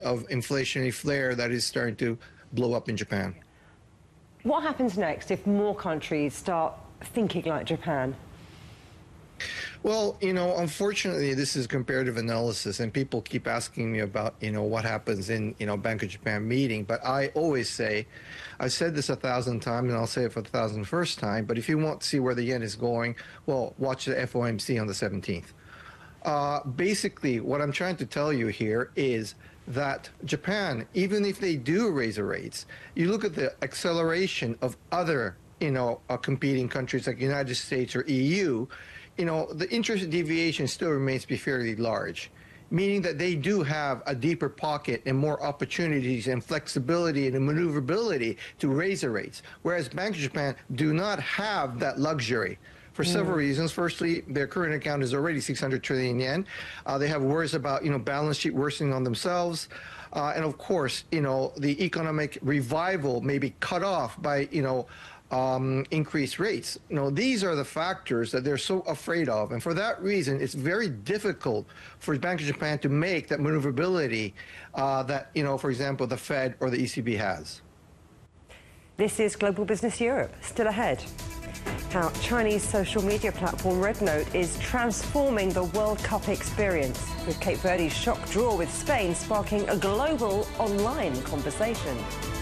of inflationary flare that is starting to blow up in Japan. What happens next if more countries start thinking like Japan? Well, unfortunately, this is comparative analysis, and people keep asking me about, what happens in, Bank of Japan meeting. But I always say, I've said this 1,000 times, and I'll say it for the 1,001st time, but if you want to see where the yen is going, well, watch the FOMC on the 17th. Basically, what I'm trying to tell you here is that Japan, even if they do raise the rates, you look at the acceleration of other, competing countries like United States or EU, the interest deviation still remains to be fairly large, meaning that they do have a deeper pocket and more opportunities and flexibility and maneuverability to raise the rates, whereas Bank of Japan do not have that luxury. For several reasons. Firstly, their current account is already 600 trillion yen. They have worries about, balance sheet worsening on themselves. And of course, the economic revival may be cut off by, increased rates. These are the factors that they're so afraid of. And for that reason, it's very difficult for Bank of Japan to make that maneuverability that, for example, the Fed or the ECB has. This is Global Business Europe. Still ahead, how Chinese social media platform Rednote is transforming the World Cup experience, with Cape Verde's shock draw with Spain sparking a global online conversation.